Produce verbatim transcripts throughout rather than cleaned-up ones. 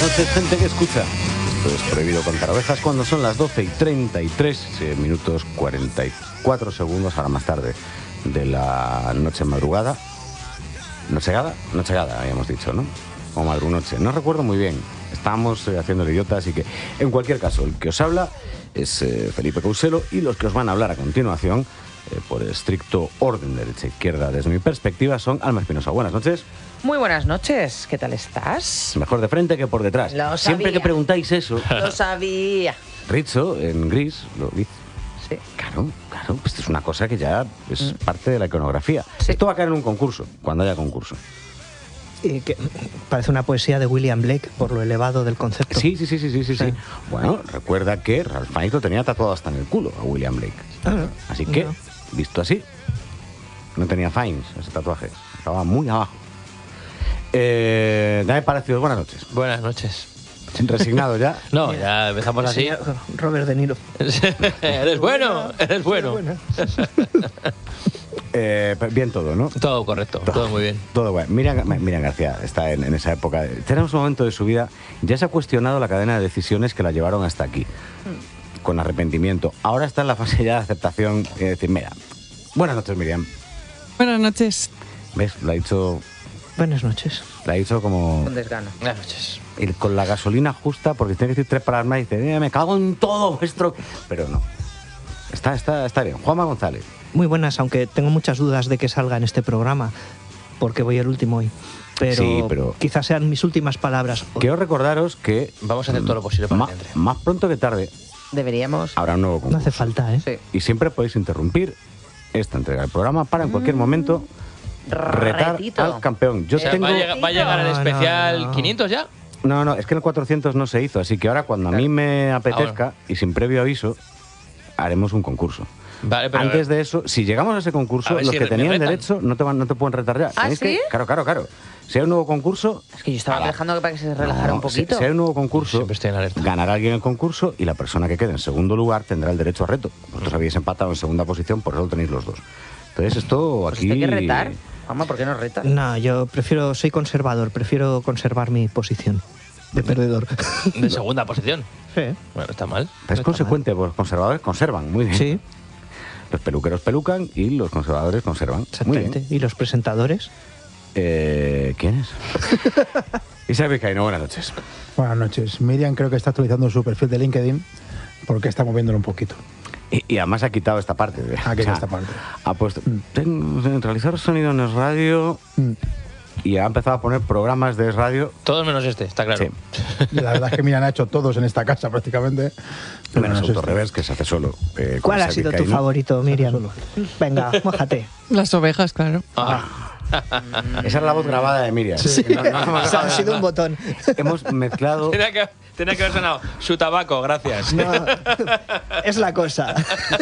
noches, gente que escucha. Esto es Prohibido Contar Ovejas cuando son las doce y treinta y tres minutos cuarenta y cuatro segundos, ahora más tarde de la noche madrugada. ¿Nochegada? Nochegada, habíamos dicho, ¿no? O madrunoche, no recuerdo muy bien. Estamos eh, haciendo el idiota, así que en cualquier caso, el que os habla es eh, Felipe Couselo y los que os van a hablar a continuación, eh, por estricto orden derecha-izquierda desde mi perspectiva, son Alma Espinosa. Buenas noches. Muy buenas noches, ¿qué tal estás? Mejor de frente que por detrás. Lo Siempre sabía. que preguntáis eso, Lo sabía. Rizzo, en gris, lo dice. Sí. Claro, claro, pues esto es una cosa que ya es parte de la iconografía. Sí. Esto va a caer en un concurso, cuando haya concurso. Y que parece una poesía de William Blake por lo elevado del concepto. Sí, sí, sí, sí, sí, sí, sí. Bueno, recuerda que Ralph Fiennes lo tenía tatuado hasta en el culo a William Blake. Ah, Así que, no. visto así, no tenía Fiennes ese tatuaje. Estaba muy abajo. Eh, Dame Palacios, buenas noches. Buenas noches. Resignado ya. No, ya empezamos El así. señor Robert De Niro. Eres bueno, eres bueno. Eh, bien todo, ¿no? Todo correcto, todo muy bien. Todo bueno. Miriam, Miriam García está en, en esa época. Tenemos un momento de su vida. Ya se ha cuestionado la cadena de decisiones que la llevaron hasta aquí. Con arrepentimiento. Ahora está en la fase ya de aceptación y de decir, mira, buenas noches, Miriam. Buenas noches. ¿Ves? Lo ha dicho, Buenas noches. lo ha dicho como Con desgano. Buenas noches. ir con la gasolina justa, porque tiene que decir tres palabras más y dice, "Eh, me cago en todo vuestro. Pero no. Está, está, está bien. Juanma González. Muy buenas, aunque tengo muchas dudas de que salga en este programa, porque voy el último hoy. Pero, Sí, pero- quizás sean mis últimas palabras. Quiero recordaros que Vamos a hacer todo lo posible para ma- que entre. más pronto que tarde Deberíamos. habrá un nuevo concurso. No hace falta, ¿eh? Sí. Y siempre podéis interrumpir esta entrega del programa para en cualquier momento retar Retito. al campeón. Yo O sea, tengo... ¿va, a llegar, va a llegar el No, no, especial no. quinientos ya? No, no, es que en el cuatrocientos no se hizo, así que ahora cuando a mí me apetezca Ah, bueno. y sin previo aviso, haremos un concurso. Vale, pero Antes de eso, si llegamos a ese concurso, A ver los si que me tenían retan. derecho no te, van, no te pueden retar ya. ¿Ah, Tenéis sí? que- claro, claro, claro. Si hay un nuevo concurso... Es que yo estaba ala. dejando que para que se relajara No, un si- poquito. Si hay un nuevo concurso, Siempre estoy en alerta. ganará alguien el concurso y la persona que quede en segundo lugar tendrá el derecho a reto. Vosotros habéis empatado en segunda posición, por eso lo tenéis los dos. Entonces esto Pues aquí... hay que retar. Mamá, ¿por qué no retas? No, yo prefiero, soy conservador, prefiero conservar mi posición de perdedor. De segunda posición. Sí. Bueno, está mal. Es está consecuente, pues los conservadores conservan, muy bien. Sí, Los peluqueros pelucan y los conservadores conservan. Muy exactamente. bien. ¿Y los presentadores? Eh, ¿Quién es? Isabel Vizcaíno, buenas noches. Buenas noches. Miriam creo que está actualizando su perfil de LinkedIn porque está moviéndolo un poquito. Y, y además ha quitado esta parte. de- Ha quitado esta parte. Ha puesto tengo, realizar sonido en el radio Mm. y ha empezado a poner programas de radio. Todos menos este, está claro. Sí. La verdad es que Miriam ha hecho todos en esta casa prácticamente. Pero Menos no sé Autorrevés, que se hace solo. eh, con ¿Cuál ha Isabel sido tu Vizcaíno. favorito, Miriam? Solo. Venga, mójate. Las ovejas, claro. Ah, Esa es la voz grabada de Miriam. Sí. No, no, no, O sea, ha sido un botón. Hemos mezclado. tenía, que, tenía que haber sonado su tabaco, gracias. No, es la cosa.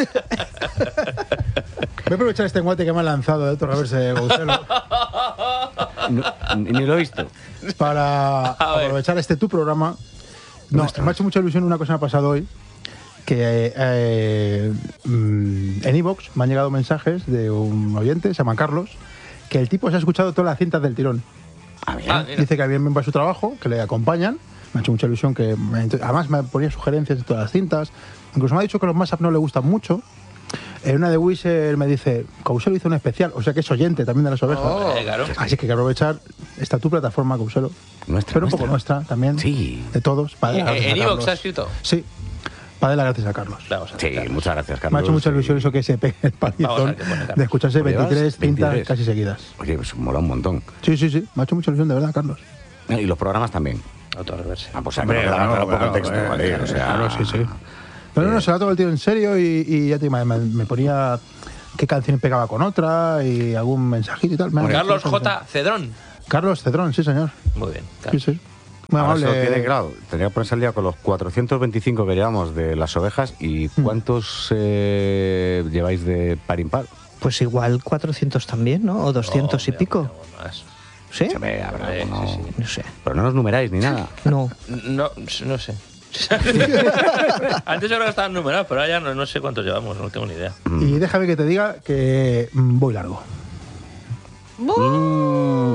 Voy a aprovechar este guante que me ha lanzado de otro reverse Gouselo No, ni ni lo he visto. para A ver. aprovechar este tu programa. No, me ha hecho mucha ilusión una cosa que me ha pasado hoy. Que eh, mm, en iVoox me han llegado mensajes de un oyente, se llama Carlos, que el tipo se ha escuchado todas las cintas del tirón. Ah, bien. Ah, mira. Dice que bien va su trabajo, que le acompañan. Me ha hecho mucha ilusión que... me- además me ponía sugerencias de todas las cintas. Incluso me ha dicho que los mashup no le gustan mucho. En una de Wizard me dice, Couselo hizo un especial, o sea que es oyente también de las ovejas. Oh. Eh, claro. Así que hay que aprovechar esta tu plataforma, Couselo. Nuestra, Pero un nuestra. poco nuestra también. Sí. De todos. Para dar Eh, gracias a ¿En iVoox Carlos. está escrito? Sí. Para dar las gracias a Carlos. Vamos a Sí, ver. muchas gracias, Carlos. Me ha hecho mucha Y- ilusión eso que se pegue el Vamos a palizón ver qué pone Carlos. de escucharse Pues llevas veintitrés cintas veintitrés. casi seguidas. Oye, pues mola un montón. Sí, sí, sí. Me ha hecho mucha ilusión, de verdad, Carlos. Y los programas también. Autorreverse. Ah, pues Hombre, pero que claro, da un poco claro, contexto, claro, ¿vale? claro, O sea, claro, sí, sí. No, no, no, se lo ha tomado el tío en serio y, y ya te digo, me, me ponía qué canción pegaba con otra y algún mensajito y tal. Me ha- Carlos me ha- J. Cedrón. Carlos Cedrón, sí, señor. Muy bien. Sí, Carlos. sí. Muy Ahora amable. eso tiene claro. Tendría que ponerse al día con los cuatrocientos veinticinco que llevamos de las ovejas. ¿Y cuántos eh, lleváis de par impar? Pues igual cuatrocientos también, ¿no? O doscientos y Hombre, pico. hombre, más. ¿Sí? Se ve, habrá Sí, alguno. sí, sí. No sé. Pero no nos numeráis ni nada. No. No, no sé. Antes yo creo que estaban numerados, pero ahora ya no, no sé cuántos llevamos, no tengo ni idea. Y déjame que te diga que mm, voy largo. Mm,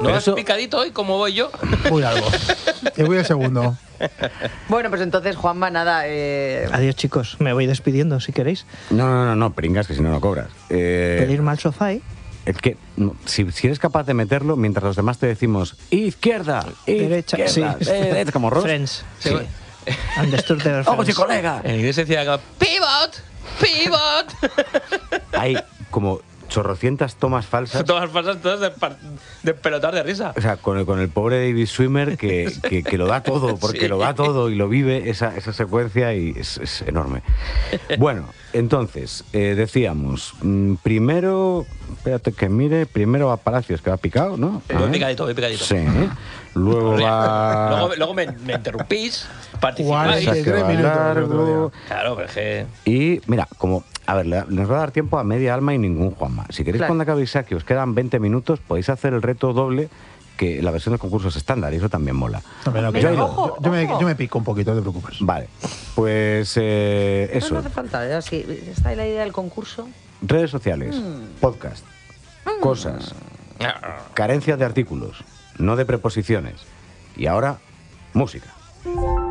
¿No has eso- picadito hoy como voy yo? Muy largo. Y voy al segundo. Bueno, pues entonces, Juanma, nada. Eh... Adiós, chicos. Me voy despidiendo si queréis. No, no, no, no, pringas, que si no, no cobras. Eh, Pedirme al sofá, ¿eh? es que no, si, si eres capaz de meterlo mientras los demás te decimos izquierda, Derecha, izquierda, sí. derecha, como Ross. Friends. Sí. Sí. Understood their ¡Ojo, sí, friends. colega! En inglés se decía pivot, pivot. Hay como chorrocientas tomas falsas. Todas falsas, todas de, par- de pelotar de risa. O sea, con el, con el pobre David Schwimmer que, que, que lo da todo, porque Sí. lo da todo y lo vive esa, esa secuencia y es, es enorme. Bueno, entonces, eh, decíamos, mm, primero, espérate que mire, primero va Palacios, que va picado, ¿no? Voy ¿Eh? picadito, voy picadito. Sí. Luego va... Luego, luego me, me interrumpís, Cuarenta participáis. Esa y que tres va minutos el otro largo. día. Claro, pero es que... Y mira, como, a ver, le da- nos va a dar tiempo a media alma y ningún Juanma. Si queréis Claro. cuando acabéis aquí os quedan veinte minutos, podéis hacer el reto doble, que la versión de concursos estándar, y eso también mola. No, pero no, Mira, que yo, ojo, yo me, ojo. yo me pico un poquito, no te preocupes. Vale, pues eh, No, eso. no hace falta. Ya, sí, está ahí la idea del concurso. Redes sociales, podcast, cosas, carencia de artículos, no de preposiciones. Y ahora, música.